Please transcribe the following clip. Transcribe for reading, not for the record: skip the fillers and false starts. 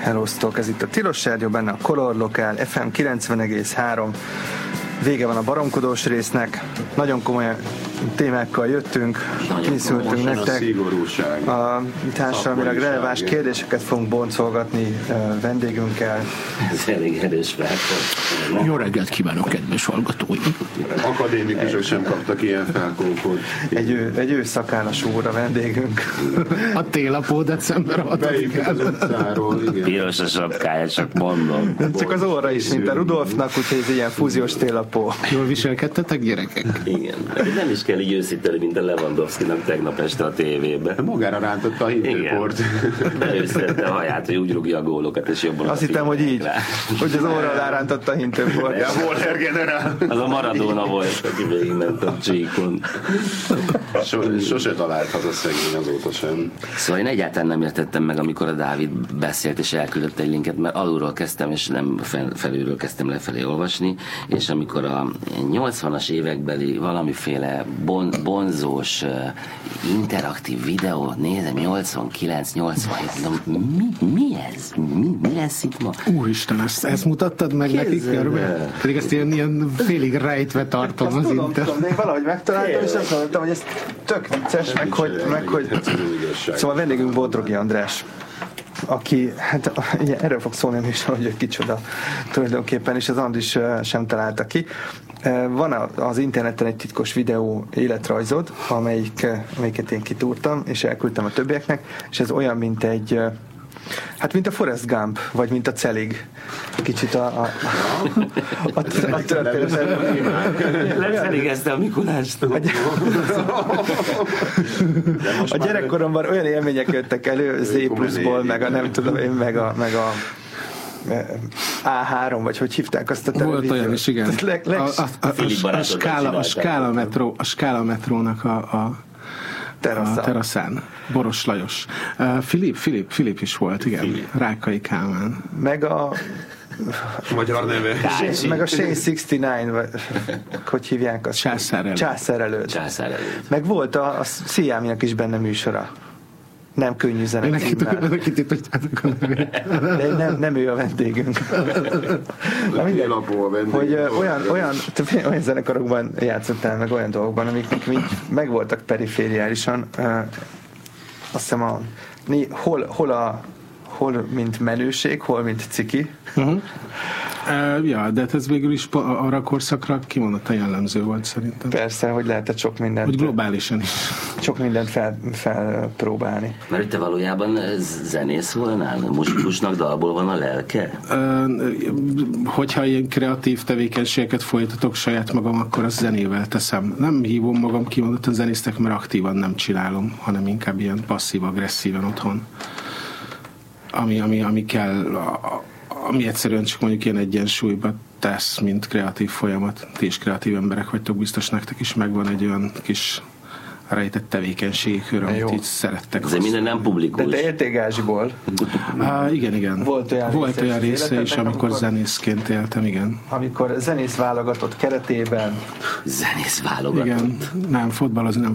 Hello-sztok, ez itt a Tilos Sergio, benne a Color Lokál, FM 90,3. Vége van a baromkodós résznek, nagyon komoly témákkal jöttünk, készültünk nektek. A társadalmilag releváns kérdéseket fogunk boncolgatni vendégünkkel. Ez elég erős felkor. Jó reggelt kívánok, kedves hallgatóim! Akadémikusok sem kaptak ilyen felkókot. Egy őszakállas úr a vendégünk. A télapó december 6-án. Piros a sapkája, csak mondom. Csak az óra is, mint a Rudolfnak, úgyhogy ez ilyen fúziós télapó. Jól viselkedtetek, gyerekek? Igen. Nem is kell így őszíteni, mint a Lewandowskinak tegnap este a tévében. Magára rántotta a hintőport. Beősztette a haját, hogy úgy rúgja a gólokat, és jobban. Azt hittem, hogy így, hogy az óra alá rántotta a hintőport. Ja, Warner generál. Az a Maradona volt, aki végigment a csíkon. Sose talált haza szegény azóta sem. Szóval én egyáltalán nem értettem meg, amikor a Dávid beszélt, és elküldött egy linket, mert alulról kezdtem, és nem felülről kezdtem lefelé olvasni, és amikor a 80-as évekbeli valamiféle bonzós interaktív videót nézem, 89-87, mi ez? Mi lesz itt ma? Úristen, ezt mutattad meg nekik? Pedig ezt ilyen félig rejtve tartom az Tudom, még valahogy megtaláltam, és azt mondtam, hogy ez tök vicces, meg hogy... Szóval vendégünk Bodrogi András, aki, hát ugye, erről fog szólni a műsor, hogy ő kicsoda tulajdonképpen, és az Andris sem találta ki. Van az interneten egy titkos videó életrajzod, amelyiket én kitúrtam, és elküldtem a többieknek, és ez olyan, mint egy... Hát mint a Forrest Gump, vagy mint a Celig. Kicsit a történet. Lefeligezte a Mikulást. A gyerekkoromban olyan élmények jöttek elő, Z+-ból, meg a nem tudom én, meg a A3, vagy hogy hívták azt a televíziót. Volt olyan is, igen. A Skála metrónak a teraszán. Boros Lajos. Filip is volt, igen. Rákai Kálmán. Meg a magyar neve. Meg a Shane 69, vagy hogy hívják azt? Császár előtt. Meg volt a Sziáminak is benne műsora. Nem könnyű zene címmel. De nem ő a vendégünk. Hogy olyan zenekarokban játszottál, meg olyan dolgokban, amik meg voltak perifériálisan. Azt hiszem hol mint menőség, hol mint ciki. Ja, de ez végül is arra a korszakra kimondottan jellemző volt szerintem. Persze, hogy lehetett sok mindent. Hogy globálisan is. Sok mindent felpróbálni. Mert te valójában zenész volnál? Musikusnak dalból van a lelke? Hogyha ilyen kreatív tevékenységeket folytatok saját magam, akkor azt zenével teszem. Nem hívom magam kimondottan zenésznek, mert aktívan nem csinálom, hanem inkább ilyen passzív-agresszíven otthon. Ami kell, ami egyszerűen csak mondjuk ilyen egyensúlyba tesz, mint kreatív folyamat. Ti is kreatív emberek vagytok, biztos nektek is megvan egy olyan kis rejtett tevékenységkör, amit így szerettek. Ez minden nem publikus. De te éltél Gázsiból. Igen. Volt olyan része is, amikor zenészként éltem, igen. Amikor zenész válogatott keretében. Zenész válogatott? Igen, nem, fotballozni nem